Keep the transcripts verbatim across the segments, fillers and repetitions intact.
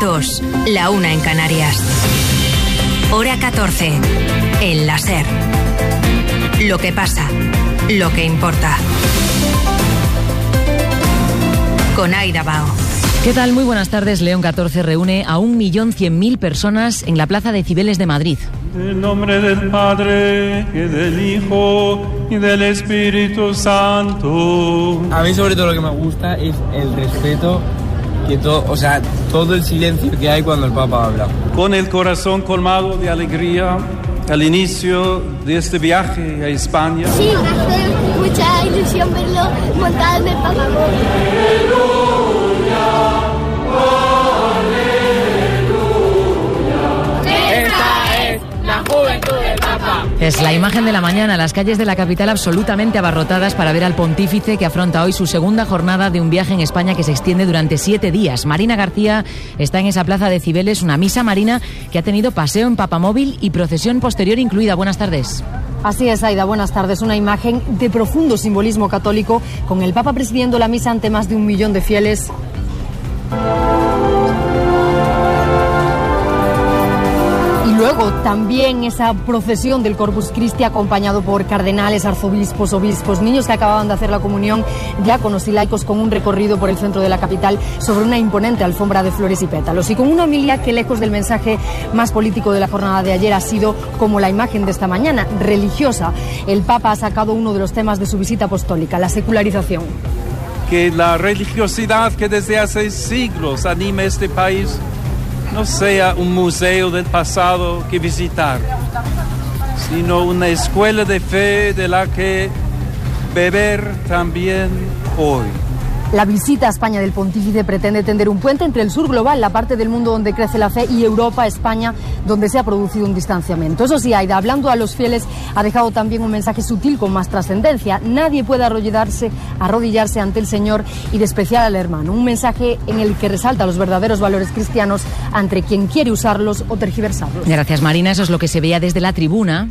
dos, la una en Canarias. Hora catorce, el la SER. Lo que pasa, lo que importa. Con Aida Bao. ¿Qué tal? Muy buenas tardes. León catorce reúne a un millón cien mil personas en la Plaza de Cibeles de Madrid. En nombre del Padre, y del Hijo, y del Espíritu Santo. A mí sobre todo lo que me gusta es el respeto, que todo, o sea, todo el silencio que hay cuando el Papa habla. Con el corazón colmado de alegría, al inicio de este viaje a España. Sí, hace mucha ilusión verlo montado en el Papa. Es la imagen de la mañana, las calles de la capital absolutamente abarrotadas para ver al pontífice que afronta hoy su segunda jornada de un viaje en España que se extiende durante siete días. Marina García está en esa plaza de Cibeles, una misa marina que ha tenido paseo en papamóvil y procesión posterior incluida. Buenas tardes. Así es, Aida, buenas tardes. Una imagen de profundo simbolismo católico, con el Papa presidiendo la misa ante más de un millón de fieles. Luego también esa procesión del Corpus Christi acompañado por cardenales, arzobispos, obispos, niños que acababan de hacer la comunión, diáconos y laicos, con un recorrido por el centro de la capital sobre una imponente alfombra de flores y pétalos, y con una homilía que, lejos del mensaje más político de la jornada de ayer, ha sido como la imagen de esta mañana, religiosa. El Papa ha sacado uno de los temas de su visita apostólica, la secularización. Que la religiosidad que desde hace siglos anima este país no sea un museo del pasado que visitar, sino una escuela de fe de la que beber también hoy. La visita a España del pontífice pretende tender un puente entre el sur global, la parte del mundo donde crece la fe, y Europa, España, donde se ha producido un distanciamiento. Eso sí, Aida, hablando a los fieles, ha dejado también un mensaje sutil con más trascendencia. Nadie puede arrodillarse, arrodillarse ante el Señor y despreciar al hermano. Un mensaje en el que resalta los verdaderos valores cristianos ante quien quiere usarlos o tergiversarlos. Gracias, Marina. Eso es lo que se veía desde la tribuna.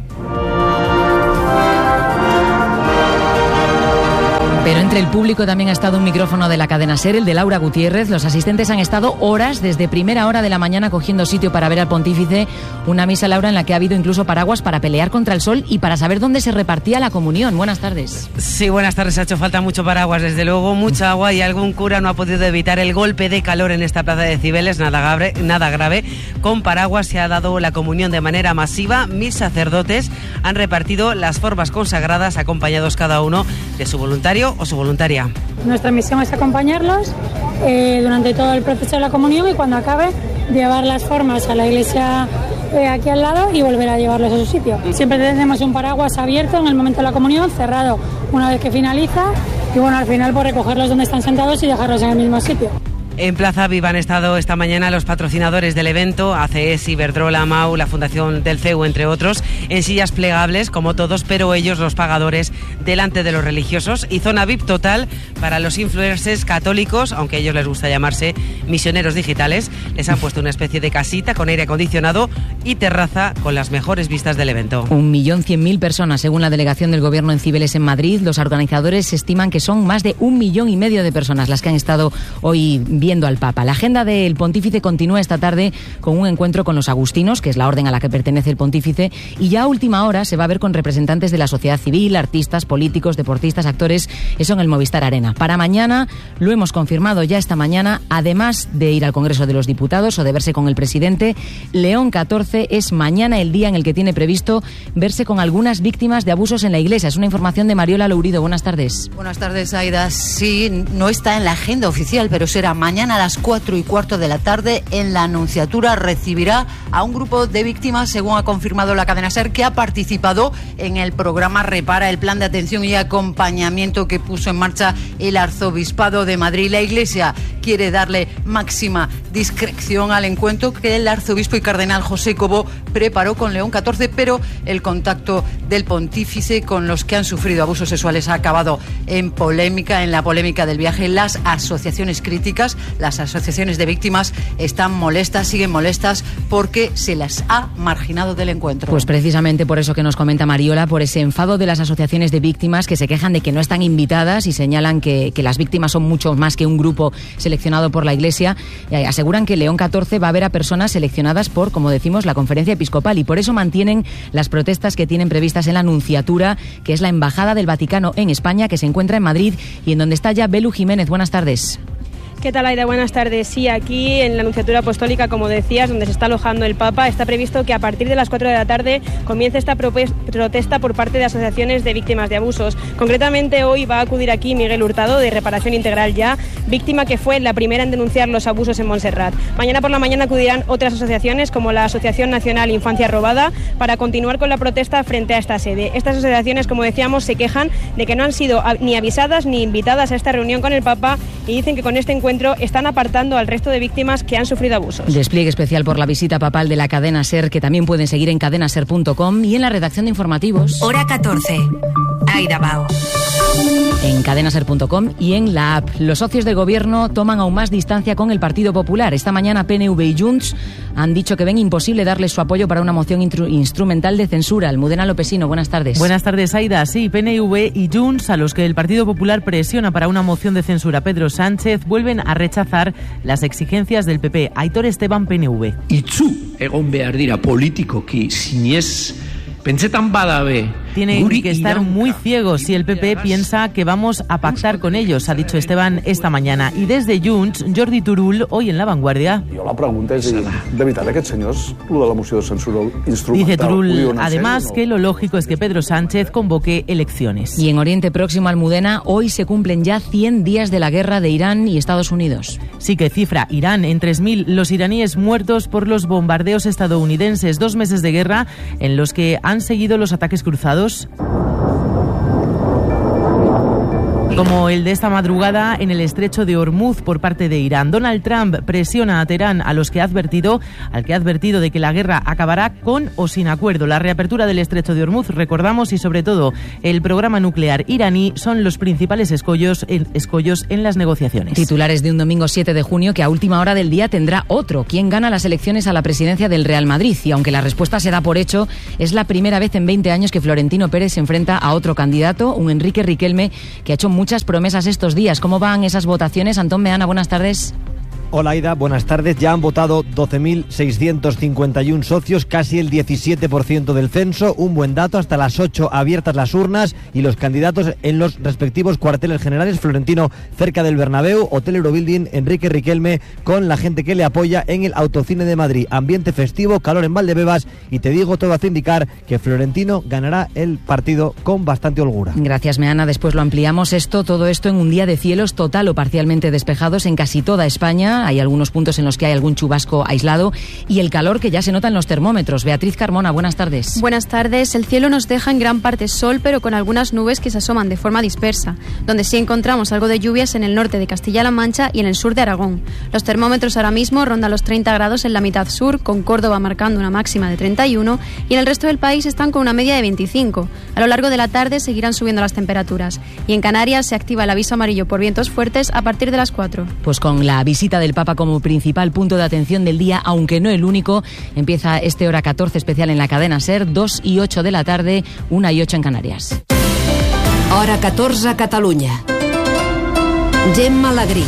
Pero entre el público también ha estado un micrófono de la cadena SER, el de Laura Gutiérrez. Los asistentes han estado horas, desde primera hora de la mañana, cogiendo sitio para ver al pontífice. Una misa, Laura, en la que ha habido incluso paraguas para pelear contra el sol y para saber dónde se repartía la comunión. Buenas tardes. Sí, buenas tardes. Ha hecho falta mucho paraguas, desde luego, mucha agua, y algún cura no ha podido evitar el golpe de calor en esta plaza de Cibeles. Nada grave, nada grave. Con paraguas se ha dado la comunión de manera masiva. Mil sacerdotes han repartido las formas consagradas, acompañados cada uno de su voluntario o su voluntaria. Nuestra misión es acompañarlos eh, durante todo el proceso de la comunión, y cuando acabe, llevar las formas a la iglesia eh, aquí al lado y volver a llevarlos a su sitio. Siempre tenemos un paraguas abierto en el momento de la comunión, cerrado una vez que finaliza, y bueno, al final por recogerlos donde están sentados y dejarlos en el mismo sitio. En Plaza Viva han estado esta mañana los patrocinadores del evento, A C S, Iberdrola, MAU, la Fundación del C E U, entre otros, en sillas plegables, como todos, pero ellos, los pagadores, delante de los religiosos, y zona V I P total para los influencers católicos, aunque a ellos les gusta llamarse misioneros digitales. Les han puesto una especie de casita con aire acondicionado y terraza con las mejores vistas del evento. Un millón cien mil personas, según la delegación del Gobierno en Cibeles, en Madrid. Los organizadores estiman que son más de un millón y medio de personas las que han estado hoy viendo al Papa. La agenda del pontífice continúa esta tarde con un encuentro con los agustinos, que es la orden a la que pertenece el pontífice, y ya a última hora se va a ver con representantes de la sociedad civil, artistas, políticos, deportistas, actores, eso en el Movistar Arena. Para mañana, lo hemos confirmado ya esta mañana, además de ir al Congreso de los Diputados o de verse con el presidente, León catorce es mañana el día en el que tiene previsto verse con algunas víctimas de abusos en la Iglesia. Es una información de Mariola Lourido. Buenas tardes. Buenas tardes, Aida. Sí, no está en la agenda oficial, pero será mañana Mañana a las cuatro y cuarto de la tarde en la Anunciatura recibirá a un grupo de víctimas, según ha confirmado la cadena SER, que ha participado en el programa Repara, el plan de atención y acompañamiento que puso en marcha el Arzobispado de Madrid. La Iglesia quiere darle máxima discreción al encuentro que el arzobispo y cardenal José Cobo preparó con León catorce, pero el contacto del pontífice con los que han sufrido abusos sexuales ha acabado en polémica, en la polémica del viaje. Las asociaciones críticas, las asociaciones de víctimas están molestas, siguen molestas porque se las ha marginado del encuentro. Pues precisamente por eso que nos comenta Mariola, por ese enfado de las asociaciones de víctimas que se quejan de que no están invitadas y señalan que, que las víctimas son mucho más que un grupo seleccionado seleccionado por la Iglesia. Eh, aseguran que León catorce va a ver a personas seleccionadas por, como decimos, la Conferencia Episcopal, y por eso mantienen las protestas que tienen previstas en la Nunciatura, que es la Embajada del Vaticano en España, que se encuentra en Madrid y en donde está ya Belu Jiménez. Buenas tardes. ¿Qué tal, Aida? Buenas tardes. Sí, aquí en la Nunciatura Apostólica, como decías, donde se está alojando el Papa, está previsto que a partir de las cuatro de la tarde comience esta protesta por parte de asociaciones de víctimas de abusos. Concretamente, hoy va a acudir aquí Miguel Hurtado, de Reparación Integral Ya, víctima que fue la primera en denunciar los abusos en Montserrat. Mañana por la mañana acudirán otras asociaciones, como la Asociación Nacional Infancia Robada, para continuar con la protesta frente a esta sede. Estas asociaciones, como decíamos, se quejan de que no han sido ni avisadas ni invitadas a esta reunión con el Papa y dicen que con este encuentro están apartando al resto de víctimas que han sufrido abusos. Despliegue especial por la visita papal de la cadena SER, que también pueden seguir en cadena ser punto com y en la redacción de informativos. Hora catorce. Aida Bao. En cadena ser punto com y en la app. Los socios del gobierno toman aún más distancia con el Partido Popular. Esta mañana P N V y Junts han dicho que ven imposible darles su apoyo para una moción instrumental de censura. Almudena Lopesino, buenas tardes. Buenas tardes, Aida. Sí, P N V y Junts, a los que el Partido Popular presiona para una moción de censura a Pedro Sánchez, vuelven a rechazar las exigencias del P P. Aitor Esteban, P N V. Itzu egon behar dira politikoki siniez pentsetan badabe. Tienen que estar muy ciegos si el P P piensa que vamos a pactar con ellos, ha dicho Esteban esta mañana. Y desde Junts, Jordi Turull, hoy en La Vanguardia. Jo la pregunta és, de veritat, aquests senyors, lo de la moció de censura instrumental... Dice Turull, además, que lo lógico es que Pedro Sánchez convoque elecciones. Y en Oriente Próximo, Almudena, hoy se cumplen ya cien días de la guerra de Irán y Estados Unidos. Sí, que cifra Irán en tres mil los iraníes muertos por los bombardeos estadounidenses. Dos meses de guerra en los que han seguido los ataques cruzados, como el de esta madrugada en el estrecho de Hormuz por parte de Irán. Donald Trump presiona a Teherán, a los que ha advertido, al que ha advertido de que la guerra acabará con o sin acuerdo. La reapertura del estrecho de Hormuz, recordamos, y sobre todo el programa nuclear iraní son los principales escollos en, escollos en las negociaciones. Titulares de un domingo siete de junio que a última hora del día tendrá otro. ¿Quién gana las elecciones a la presidencia del Real Madrid? Y aunque la respuesta se da por hecho, es la primera vez en veinte años que Florentino Pérez se enfrenta a otro candidato, un Enrique Riquelme, que ha hecho muchas promesas estos días. ¿Cómo van esas votaciones? Antón Meana, buenas tardes. Hola, Aida, buenas tardes. Ya han votado doce mil seiscientos cincuenta y uno socios, casi el diecisiete por ciento del censo. Un buen dato, hasta las ocho abiertas las urnas y los candidatos en los respectivos cuarteles generales. Florentino cerca del Bernabéu, Hotel Eurobuilding, Enrique Riquelme con la gente que le apoya en el Autocine de Madrid. Ambiente festivo, calor en Valdebebas y te digo, todo hace indicar que Florentino ganará el partido con bastante holgura. Gracias, Meana. Después lo ampliamos esto, todo esto en un día de cielos total o parcialmente despejados en casi toda España. Hay algunos puntos en los que hay algún chubasco aislado y el calor que ya se nota en los termómetros. Beatriz Carmona, buenas tardes. Buenas tardes. El cielo nos deja en gran parte sol, pero con algunas nubes que se asoman de forma dispersa, donde sí encontramos algo de lluvias en el norte de Castilla-La Mancha y en el sur de Aragón. Los termómetros ahora mismo rondan los treinta grados en la mitad sur, con Córdoba marcando una máxima de treinta y uno, y en el resto del país están con una media de veinticinco. A lo largo de la tarde seguirán subiendo las temperaturas. Y en Canarias se activa el aviso amarillo por vientos fuertes a partir de las cuatro. Pues con la visita del Papa como principal punto de atención del día, aunque no el único, empieza este Hora catorce especial en la cadena SER, dos y ocho de la tarde, una y ocho en Canarias. Hora catorze, Catalunya. Gemma Alegrí.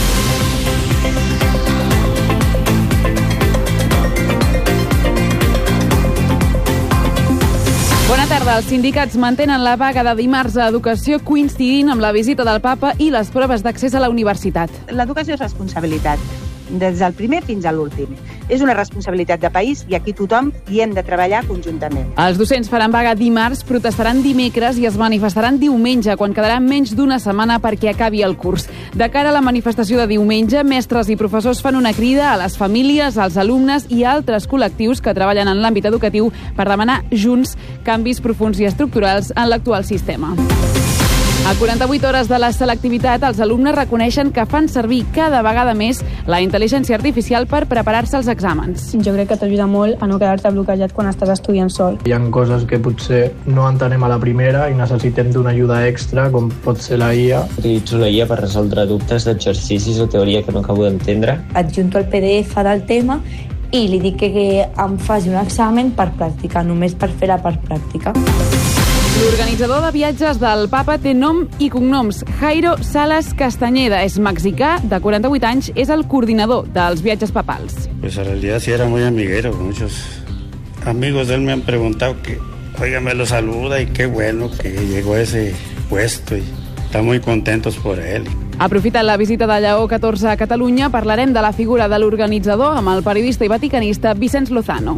Bona tarda. Els sindicats mantenen la vaga de dimarts a Educació coincidint amb la visita del Papa i les proves d'accés a la universitat. L'educació és responsabilitat, des del primer fins a l'últim. És una responsabilitat de país i aquí tothom hi hem de treballar conjuntament. Els docents faran vaga dimarts, protestaran dimecres i es manifestaran diumenge, quan quedarà menys d'una setmana perquè acabi el curs. De cara a la manifestació de diumenge, mestres i professors fan una crida a les famílies, als alumnes i a altres col·lectius que treballen en l'àmbit educatiu per demanar junts canvis profunds i estructurals en l'actual sistema. A quaranta-vuit hores de la selectivitat, els alumnes reconeixen que fan servir cada vegada més la intel·ligència artificial per preparar-se als exàmens. Jo crec que t'ajuda molt a no quedar-te bloquejat quan estàs estudiant sol. Hi ha coses que potser no entenem a la primera i necessitem d'una ajuda extra, com pot ser la I A. Utilitzo la I A per resoldre dubtes d'exercicis o teoria que no acabo d'entendre. Adjunto el P D F del tema i li dic que em faci un examen per practicar, només per fer la part pràctica. L'organitzador de viatges del Papa té nom i cognoms. Jairo Salas Castañeda és mexicà, de quaranta-vuit anys, és el coordinador dels viatges papals. Pues en realidad sí era muy amiguero. Muchos amigos de él me han preguntado que, oiga, me lo saluda y qué bueno que llegó a ese puesto y están muy contentos por él. Aprofitant la visita de Lleó catorze a Catalunya, parlarem de la figura de l'organitzador amb el periodista i vaticanista Vicenç Lozano.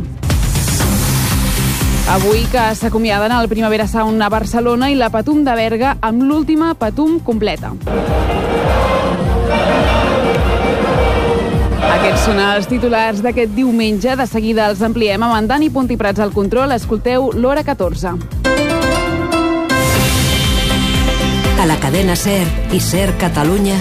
Avui que s'acomiaden el Primavera Sound a Barcelona i la Patum de Berga amb l'última Patum completa. Aquests són els titulars d'aquest diumenge. De seguida els ampliem amb en Dani Pontiprats al control. Escolteu l'Hora catorze. A la cadena SER i SER Catalunya,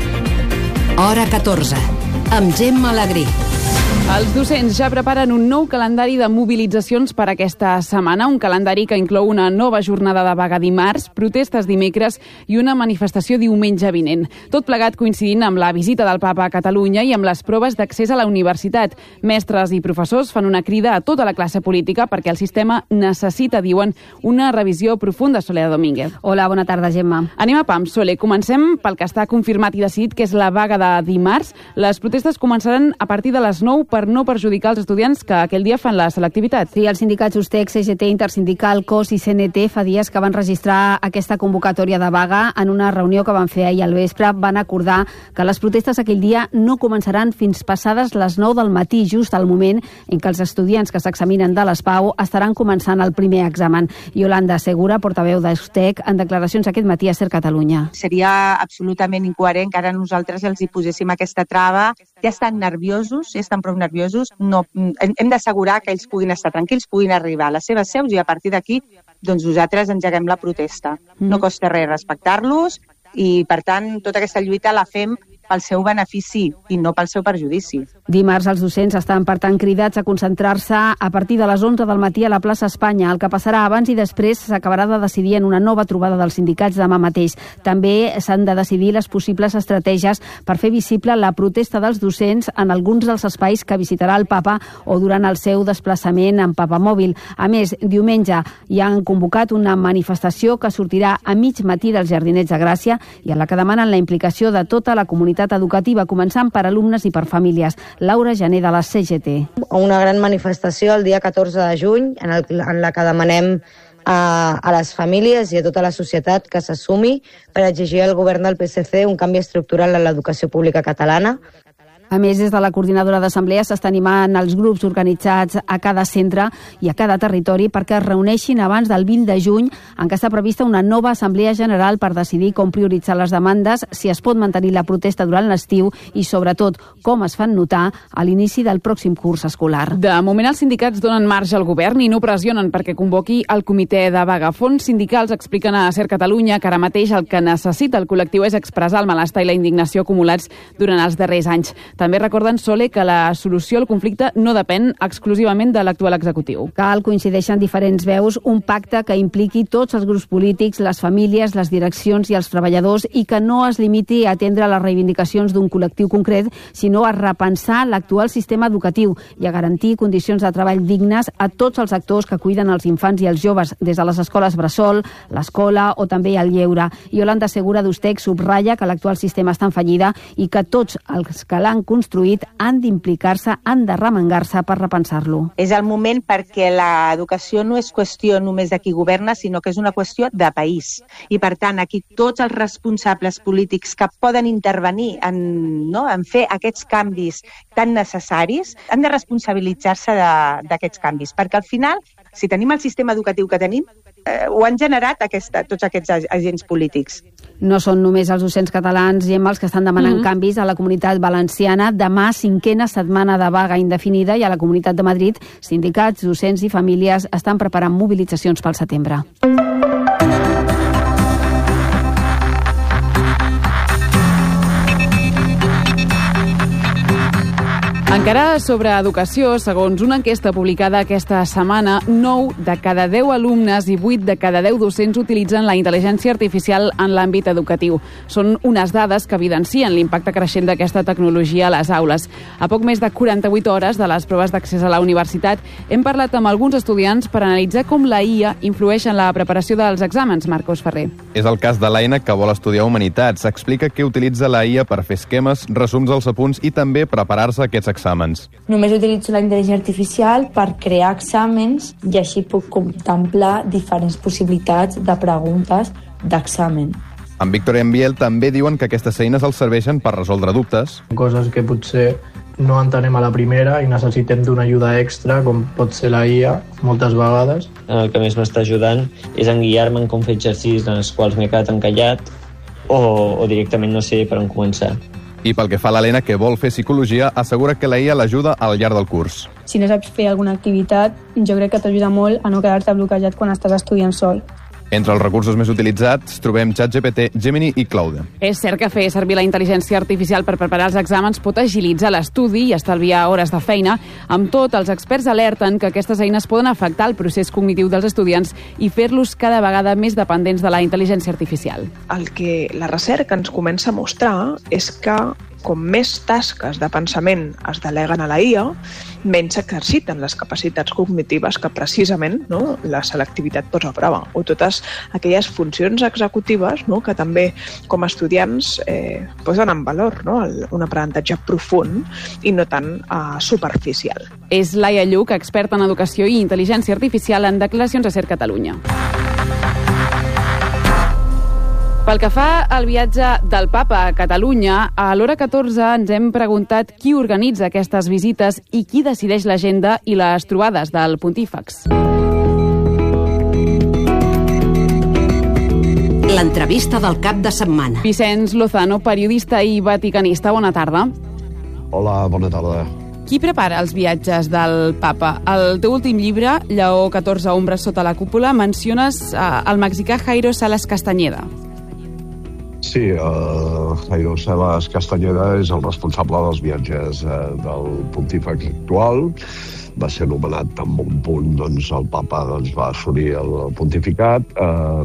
Hora catorze, amb Gemma Alegrí. Els docents ja preparen un nou calendari de mobilitzacions per aquesta setmana, un calendari que inclou una nova jornada de vaga dimarts, protestes dimecres i una manifestació diumenge vinent. Tot plegat coincidint amb la visita del Papa a Catalunya i amb les proves d'accés a la universitat. Mestres i professors fan una crida a tota la classe política perquè el sistema necessita, diuen, una revisió profunda. Soledad Domínguez. Hola, bona tarda, Gemma. Anem a pams, Sole. Comencem pel que està confirmat i decidit, que és la vaga de dimarts. Les protestes començaran a partir de les nou per no perjudicar els estudiants que aquell dia fan la selectivitat. Sí, els sindicats Ustec, C G T, Intersindical, C O S i C N T fa dies que van registrar aquesta convocatòria de vaga. En una reunió que van fer ahir al vespre van acordar que les protestes aquell dia no començaran fins passades les nou del matí, just al moment en què els estudiants que s'examinen de l'ESPAU estaran començant el primer examen. Yolanda Segura, portaveu d'Ustec, en declaracions aquest matí a SER Catalunya. Seria absolutament incoherent que ara nosaltres els hi poséssim aquesta trava. Ja estan nerviosos, ja estan prou nerviosos, no, hem d'assegurar que ells puguin estar tranquils, puguin arribar a les seves seus i a partir d'aquí doncs nosaltres engeguem la protesta. No costa res respectar-los i, per tant, tota aquesta lluita la fem pel seu benefici i no pel seu perjudici. Dimarts els docents estan, per tant, cridats a concentrar-se a partir de les onze del matí a la plaça Espanya. El que passarà abans i després s'acabarà de decidir en una nova trobada dels sindicats demà mateix. També s'han de decidir les possibles estratègies per fer visible la protesta dels docents en alguns dels espais que visitarà el Papa o durant el seu desplaçament en papamòbil. A més, diumenge hi han convocat una manifestació que sortirà a mig matí dels Jardinets de Gràcia i en la que demanen la implicació de tota la comunitat educativa, començant per alumnes i per famílies. Laura Jané, de la C G T. Una gran manifestació el dia catorze de juny en, el, en la que demanem a, a les famílies i a tota la societat que s'assumi per exigir al govern del P S C un canvi estructural en l'educació pública catalana. A més, des de la coordinadora d'Assemblea s'està animant els grups organitzats a cada centre i a cada territori perquè es reuneixin abans del vint de juny, en què està prevista una nova Assemblea General per decidir com prioritzar les demandes, si es pot mantenir la protesta durant l'estiu i, sobretot, com es fan notar a l'inici del pròxim curs escolar. De moment, els sindicats donen marge al govern i no pressionen perquè convoqui el comitè de vaga. Fons sindicals expliquen a SER Catalunya que ara mateix el que necessita el col·lectiu és expressar el malestar i la indignació acumulats durant els darrers anys. També recorden, Sole, que la solució al conflicte no depèn exclusivament de l'actual executiu. Cal, coincideixen diferents veus, un pacte que impliqui tots els grups polítics, les famílies, les direccions i els treballadors i que no es limiti a atendre les reivindicacions d'un col·lectiu concret, sinó a repensar l'actual sistema educatiu i a garantir condicions de treball dignes a tots els actors que cuiden els infants i els joves, des de les escoles bressol, l'escola o també el lleure. Yolanda Segura, d'Ustec, subratlla que l'actual sistema està en fallida i que tots els que l'han construït han d'implicar-se, han de remengar-se per repensar-lo. És el moment perquè l'educació no és qüestió només de qui governa, sinó que és una qüestió de país. I, per tant, aquí tots els responsables polítics que poden intervenir en, no, en fer aquests canvis tan necessaris han de responsabilitzar-se d'aquests canvis, perquè al final, si tenim el sistema educatiu que tenim, eh, ho han generat aquesta, tots aquests agents polítics. No són només els docents catalans, Gemma, els que estan demanant mm-hmm. canvis a la comunitat valenciana. Demà, cinquena setmana de vaga indefinida i a la Comunitat de Madrid, sindicats, docents i famílies estan preparant mobilitzacions pel setembre. Encara sobre educació, segons una enquesta publicada aquesta setmana, nou de cada deu alumnes i vuit de cada deu docents utilitzen la intel·ligència artificial en l'àmbit educatiu. Són unes dades que evidencien l'impacte creixent d'aquesta tecnologia a les aules. A poc més de quaranta-vuit hores de les proves d'accés a la universitat, hem parlat amb alguns estudiants per analitzar com la I A influeix en la preparació dels exàmens. Marcos Ferrer. És el cas de l'Aina, que vol estudiar Humanitats. Explica que utilitza la I A per fer esquemes, resums als apunts i també preparar-se aquests exàmens. Només utilitzo la intel·ligència artificial per crear exàmens i així puc contemplar diferents possibilitats de preguntes d'examen. En Víctor i en Biel també diuen que aquestes eines els serveixen per resoldre dubtes. Coses que potser no entenem a la primera i necessitem d'una ajuda extra, com pot ser la I A, moltes vegades. El que més m'està ajudant és en guiar-me en com fer exercicis en els quals m'he quedat encallat o, o directament no sé per on començar. I pel que fa a l'Helena, que vol fer psicologia, assegura que la I A l'ajuda al llarg del curs. Si no saps fer alguna activitat, jo crec que t'ajuda molt a no quedar-te bloquejat quan estàs estudiant sol. Entre els recursos més utilitzats trobem ChatGPT, Gemini i Claude. És cert que fer servir la intel·ligència artificial per preparar els exàmens pot agilitzar l'estudi i estalviar hores de feina. Amb tot, els experts alerten que aquestes eines poden afectar el procés cognitiu dels estudiants i fer-los cada vegada més dependents de la intel·ligència artificial. El que la recerca ens comença a mostrar és que com més tasques de pensament es deleguen a la I A, menys s'exerciten les capacitats cognitives que precisament, no, la selectivitat posa a prova, o totes aquelles funcions executives, no, que també com a estudiants eh, posen en valor, no, un aprenentatge profund i no tan eh, superficial. És Laia Lluc, experta en educació i intel·ligència artificial, en declaracions a Ser Catalunya. Pel que fa al viatge del papa a Catalunya, a l'Hora catorze ens hem preguntat qui organitza aquestes visites i qui decideix l'agenda i les trobades del pontífex. L'entrevista del cap de setmana. Vicenç Lozano, periodista i vaticanista, bona tarda. Hola, bona tarda. Qui prepara els viatges del papa? Al teu últim llibre, Lleó catorze, Ombres sota la cúpula, menciones uh, el mexicà Jairo Salas Castañeda. Sí, uh, Jairo Salas Castañeda és el responsable dels viatges uh, del pontífex actual. Va ser nomenat en un punt, doncs el papa doncs, va assolir el pontificat. Uh,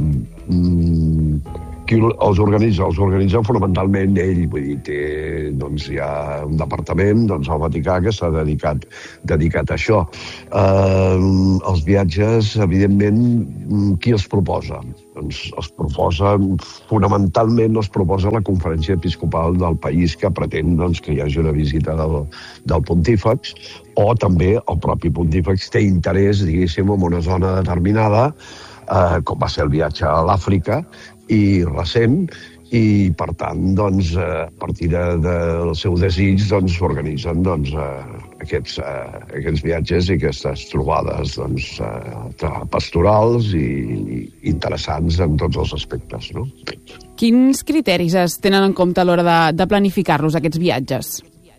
mm, qui els organitza? Els organitza fonamentalment ell, vull dir, té, doncs, hi ha un departament, doncs, al Vaticà, que s'ha dedicat, dedicat a això. Uh, els viatges, evidentment, qui els proposa? Doncs els proposa, fonamentalment els proposa la conferència episcopal del país que pretén doncs, que hi hagi una visita del, del pontífex, o també el propi pontífex té interès, diguéssim, en una zona determinada, eh, com va ser el viatge a l'Àfrica, i recent, i per tant, doncs, a partir de, de, del seu desig, doncs, s'organitzen doncs, aquests, aquests viatges i aquestes trobades doncs, pastorals i, i interessants en tots els aspectes, no? Quins criteris es tenen en compte a l'hora de, de planificar-los, aquests viatges?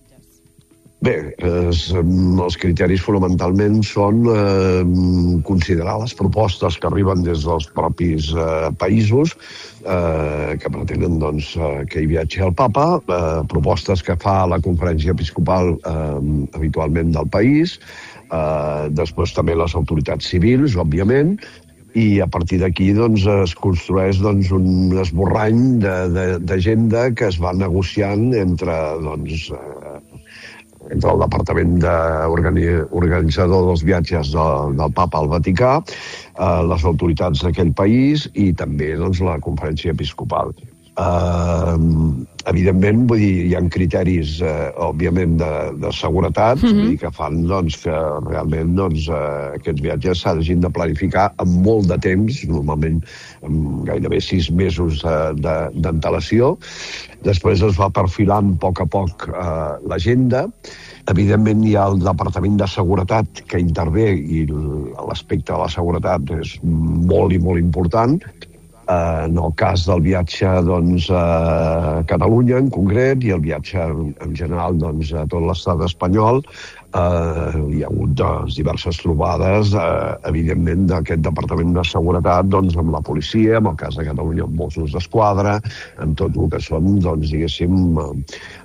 Bé, es, els criteris fonamentalment són eh, considerar les propostes que arriben des dels propis eh, països eh, que pretenen doncs, que hi viatgi el papa, eh, propostes que fa la conferència episcopal eh, habitualment del país, eh, després també les autoritats civils, òbviament, i a partir d'aquí doncs, es construeix doncs, un esborrany d'agenda que es va negociant entre doncs, eh, entre el departament de organitzador dels viatges del, del papa al Vaticà, eh, les autoritats d'aquell país i també doncs, la conferència episcopal. Eh, evidentment, vull dir, hi ha criteris, eh, òbviament, de, de seguretat, mm-hmm. vull dir, que fan doncs, que realment doncs, eh, aquests viatges s'hagin de planificar amb molt de temps, normalment amb gairebé sis mesos d'antelació. Després es va perfilant a poc a poc eh, l'agenda. Evidentment hi ha el Departament de Seguretat que intervé i l'aspecte de la seguretat és molt i molt important. En el cas del viatge doncs, a Catalunya, en concret, i el viatge en general doncs, a tot l'estat espanyol, eh, hi ha hagut doncs, diverses trobades, eh, evidentment, d'aquest Departament de Seguretat doncs, amb la policia, en el cas de Catalunya amb Mossos d'Esquadra, amb tot el que són, doncs, diguéssim,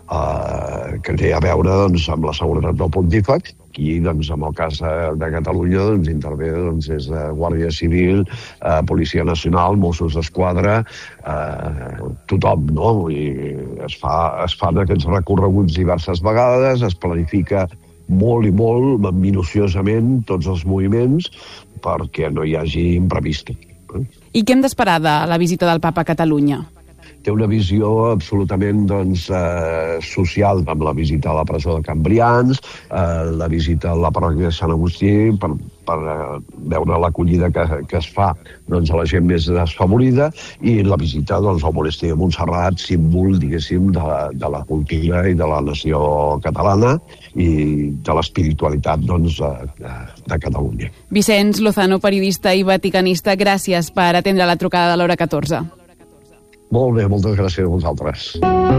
eh, que té a veure doncs, amb la seguretat del pontífex. Aquí, doncs, en el cas de Catalunya, doncs, intervé doncs, des de Guàrdia Civil, eh, Policia Nacional, Mossos d'Esquadra, eh, tothom, no? I es, fa, es fan aquests recorreguts diverses vegades, es planifica molt i molt minuciosament tots els moviments perquè no hi hagi imprevistos. I què hem d'esperar de la visita del papa a Catalunya? Té una visió absolutament doncs, eh, social, amb la visita a la presó de Can Brians, eh, la visita a la parròquia de Sant Agustí, per, per eh, veure l'acollida que, que es fa doncs, a la gent més desfavorida, i la visita doncs, al monestir de Montserrat, símbol, diguéssim, de, de la cultura i de la nació catalana i de l'espiritualitat doncs, de, de Catalunya. Vicenç Lozano, periodista i vaticanista, gràcies per atendre la trucada de l'Hora catorze. Molt bé, moltes gràcies a vosaltres.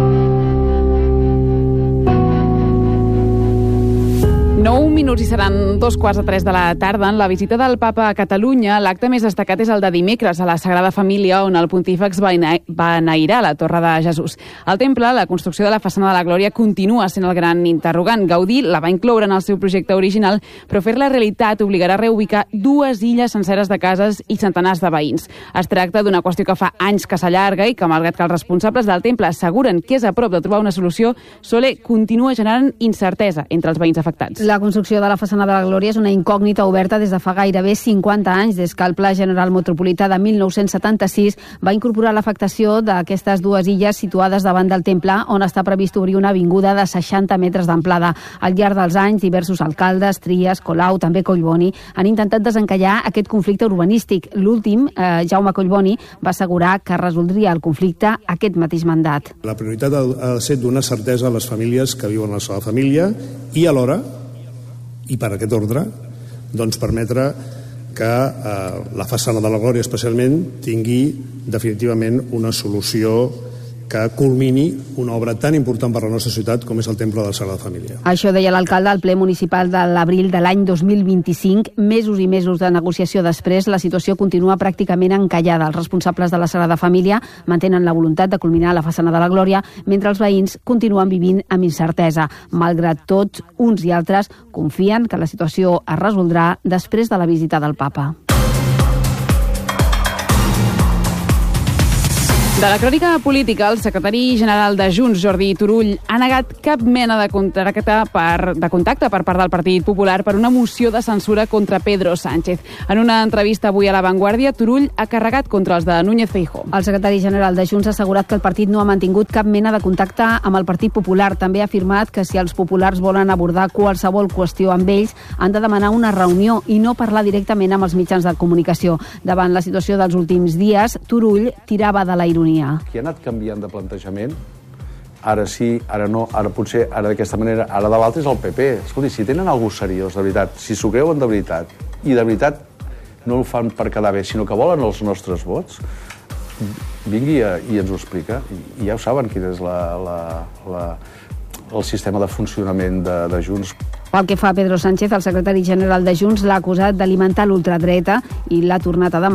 Nou minuts i seran dos quarts de tres de la tarda. En la visita del papa a Catalunya, l'acte més destacat és el de dimecres a la Sagrada Família, on el pontífex va enairar la Torre de Jesús. Al temple, la construcció de la façana de la Glòria continua sent el gran interrogant. Gaudí la va incloure en el seu projecte original, però fer-la realitat obligarà a reubicar dues illes senceres de cases i centenars de veïns. Es tracta d'una qüestió que fa anys que s'allarga i que, malgrat que els responsables del temple asseguren que és a prop de trobar una solució, Sole continua generant incertesa entre els veïns afectats. La construcció de la façana de la Glòria és una incògnita oberta des de fa gairebé cinquanta anys, des que el Pla General Metropolità de mil nou-cents setanta-sis va incorporar l'afectació d'aquestes dues illes situades davant del temple, on està previst obrir una avinguda de seixanta metres d'amplada. Al llarg dels anys, diversos alcaldes, Trias, Colau, també Collboni, han intentat desencallar aquest conflicte urbanístic. L'últim, eh, Jaume Collboni, va assegurar que resoldria el conflicte aquest mateix mandat. La prioritat ha de ser donar certesa a les famílies que viuen a la seva família i alhora, i per aquest ordre, doncs permetre que eh, la façana de la Glòria especialment tingui definitivament una solució que culmini una obra tan important per a la nostra ciutat com és el Temple de la Sagrada Família. Això deia l'alcalde al ple municipal de l'abril de l'any dos mil vint-i-cinc. Mesos i mesos de negociació després, la situació continua pràcticament encallada. Els responsables de la Sagrada Família mantenen la voluntat de culminar la façana de la Glòria, mentre els veïns continuen vivint amb incertesa. Malgrat tot, uns i altres confien que la situació es resoldrà després de la visita del papa. De la crònica política, el secretari general de Junts, Jordi Turull, ha negat cap mena de contacte per, de contacte per part del Partit Popular per una moció de censura contra Pedro Sánchez. En una entrevista avui a La Vanguardia, Turull ha carregat contra els de Núñez Feijóo. El secretari general de Junts ha assegurat que el partit no ha mantingut cap mena de contacte amb el Partit Popular. També ha afirmat que si els populars volen abordar qualsevol qüestió amb ells, han de demanar una reunió i no parlar directament amb els mitjans de comunicació. Davant la situació dels últims dies, Turull tirava de la ironia. Qui ha anat canviant de plantejament, ara sí, ara no, ara potser, ara d'aquesta manera, ara de l'altre és el P P. Escolti, si tenen algú seriós, de veritat, si s'ho creuen de veritat, i de veritat no ho fan per quedar bé, sinó que volen els nostres vots, vingui a, i ens ho explica. I ja ho saben quin és la, la, la, el sistema de funcionament de, de Junts. Pel que fa a Pedro Sánchez, el secretari general de Junts l'ha acusat d'alimentar l'ultradreta i l'ha tornat a demanar